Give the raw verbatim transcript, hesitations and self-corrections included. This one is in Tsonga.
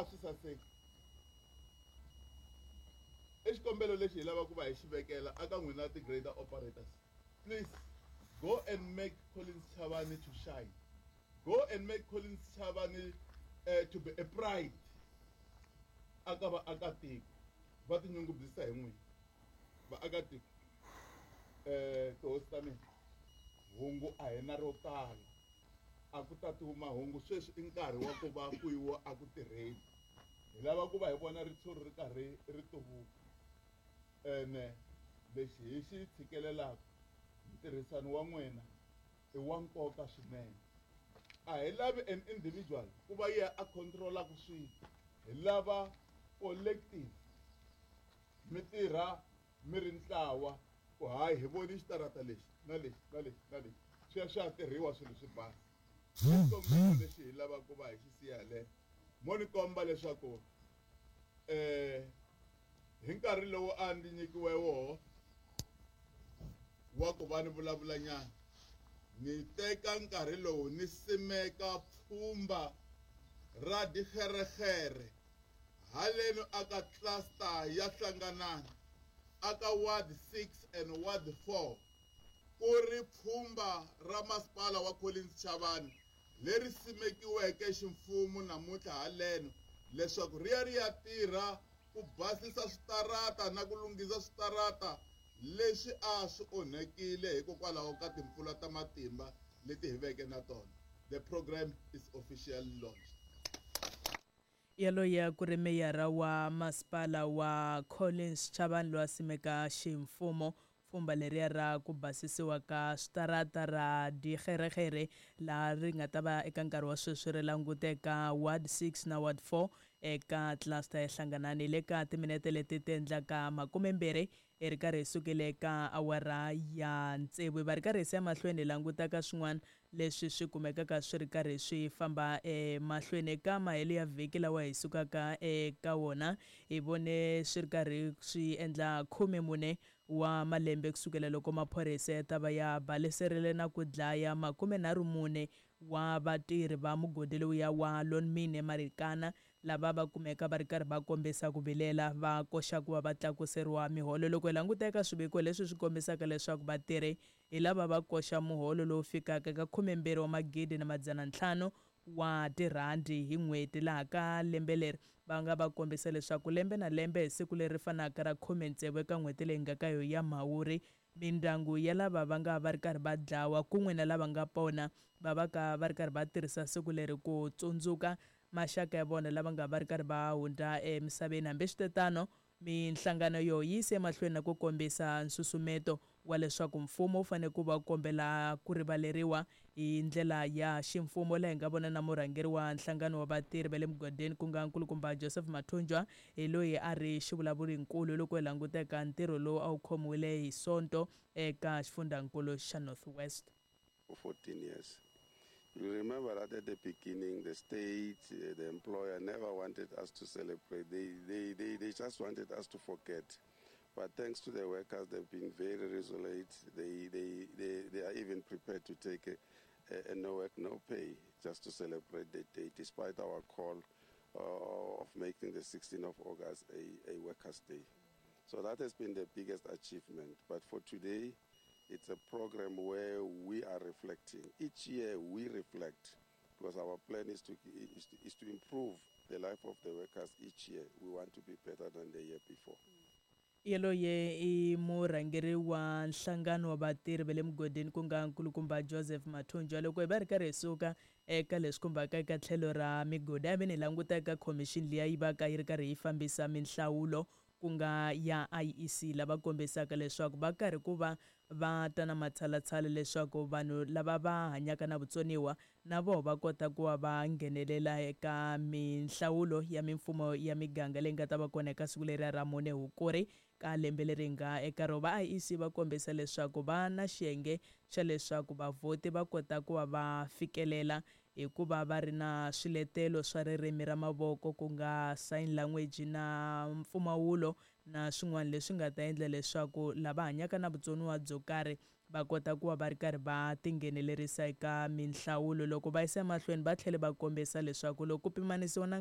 a swi saseki exikombelo lexi hi lava ku va hi xivekela aka n'wina ti-grader operators, please go and make Collins Chavani to shine. Go and make Collins Chavani uh, to be a pride aka vaakatiko va tinyungubyisa hi n'wina vaakatiko. Eh tihosi ta mina hungu a hi na ro tala a ku tatiwa mahungu sweswi i nkarhi wa ku va ku yiwa a ku tirheni hi lava ku va hi vona ritshuri ri karhi ri tuvuka ene lexi hi xi tshikelelaka ntirhisano wa n'wina i wa nkoka swinene. A hi lavi an individual ku va yi a controlaka swilo, hi lava collective mi tirha mi ri ntlawa ku hayi hi voni xitarata lexi na lexi na lexi na lexi swi ya swi ya tirhiwa swilo swi basa. Xikombelo lexi hi lava ku va hi xi siya haleyo mo ni komba leswaku eh hi nkarhi lowu a ndzi nyikiwe woho wa ku va ni vulavula nyana ni teka nkarhi lowu ni simeka pfhumba ra dikherekhere haleno aka cluster ya Hlanganani aka ward six and ward four ku ri pfhumba ra masipala wa Collins Chavani leri simekiweke ximfumo namuntlha haleno leswaku ri ya ri ya tirha ku basisa switarata na ku lunghisa switarata leswi a swi onhekile hikokwalaho ka timpfula ta matimba leti hi veke na tona. The program is officially launched. Yaloya ku ri meyara wa masipala wa Collins Chavani lo simeka ximfumo pfhumba leriya ra ku basisiwa ka switarata ra dikherekhere laha ri nga ta va eka nkarhi wa sweswi ri languteka ward six na ward four eka cluster ya Hlanganani le ka timinete leti ti endlaka makumembirhi hi ri karhi hi sukile ka awara ya ntsevu va ri karhi hi siya mahlweni hi langutaka swin'wana leswi swi kumekaka swi ri karhi swi famba emahlweni eka mahelo ya vhiki lawa hi sukaka eka wona hi vone swi ri karhi swi endla khume mune wa malembe kusukela loko maphorisa ya ta va ya baleserile na ku dlaya makume nharhu mune wa vatirhi va mugodi lowuya wa Lonmin eMarikana lava va kumeka va ri karhi va kombisa ku vilela va koxa ku va va tlakuseriwa miholo. Loko hi languteka swiviko leswi swi kombisaka leswaku vatirhi hi lava va koxa muholo lowu fikaka eka khumembirhi wa magidi na madzana ntlhanu wa tirhandi hi n'hweti laha ka lembe leri va nga va kombisa leswaku lembe na lembe hi siku leri fanaka ra khume ntsevu eka n'hweti leyi nga ka yo ya Mhawuri mindyangu ya lava va nga va ri karhi va dlawa kun'we na lava nga pona va va ka va ri karhi va tirhisa siku leri ku tsundzuka maxaka ya vona lava nga va ri karhi va hundza emisaveni. Hambiswiritano minhlangano yo yi se emahlweni na ku kombisa nsusumeto wa leswaku mfumo wu fanele ku va kombela ku rivaleriwa hi ndlela ya ximfumo laha hi nga vona na murhangeri wa nhlangano wa vatirhi va le mugodeni ku nga nkulukumba Joseph Mathunjwa hi loyi a ri xivulavulinkulu loko hi languteka ntirho lowu a wu khomiwile hi sonto eka xifundzankulu xa North West. For fourteen years. You remember that at the beginning, the state, uh, the employer never wanted us to celebrate. They, they, they, they just wanted us to forget. But thanks to the workers, they've been very resolute. They, they, they, they are even prepared to take a, a, a no work, no pay just to celebrate the day, despite our call uh, of making the sixteenth of August a, a workers' day. So that has been the biggest achievement. But for today, it's a program where we are reflecting. Each year we reflect because our plan is to, is to, is to improve the life of the workers each year. We want to be better than the year before. Yeloye I murhangeri wa nhlangano wa vatirhi va le mugodini ku nga nkulukumba Joseph Mathunjwa loko hi va ri karhi hi suka eka leswi khumbaka eka tlhelo ra migodi a ni languta eka commission liya yi va ka yi ri karhi yi fambisa minhlawulo ku nga ya I E C lava kombisaka leswaku va karhi ku va va ta na matshalatshala leswaku vanhu lava va hanyaka na vutsoniwa na vona va kota ku va va nghenelela eka minhlawulo ya mimfumo ya miganga leyi nga ta va kona eka siku leri ra mune Hukuri ka lembe leri nga eka ro va I E C va kombisa leswaku va na xiyenge xa leswaku vavhoti va kota ku va va fikelela hikuva va ri na swiletelo swa ririmi ra mavoko ku nga sign language na mpfumawulo na swin'wana leswi nga ta endla leswaku lava hanyaka na vutsoniwa byo karhi va kota ku va va ri karhi va tinghenelerisa eka minhlawulo loko va yisa emahlweni va tlhele va kombisa leswaku loko ku pimanisiwa na